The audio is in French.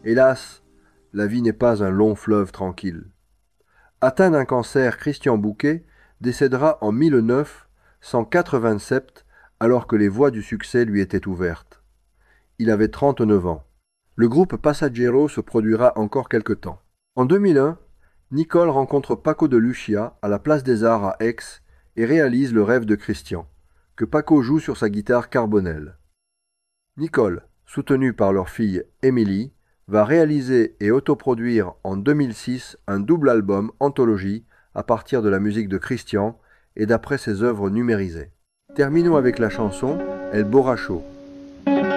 Hélas, la vie n'est pas un long fleuve tranquille. Atteint d'un cancer, Christian Bouquet décédera en 1987 alors que les voies du succès lui étaient ouvertes. Il avait 39 ans. Le groupe Passaggero se produira encore quelque temps. En 2001, Nicole rencontre Paco de Lucia à la Place des Arts à Aix et réalise le rêve de Christian, que Paco joue sur sa guitare Carbonel. Nicole, soutenue par leur fille Émilie, va réaliser et autoproduire en 2006 un double album anthologie à partir de la musique de Christian et d'après ses œuvres numérisées. Terminons avec la chanson El Borracho.